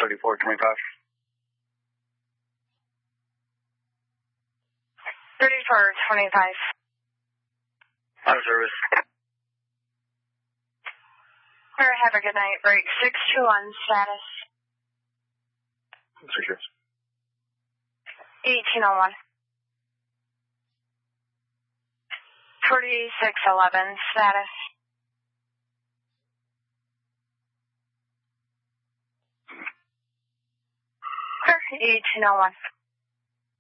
3425. 3425. On service. Sir, have a good night. Break 621 status. Secures. 1801. 4611 status. Sir, 1801.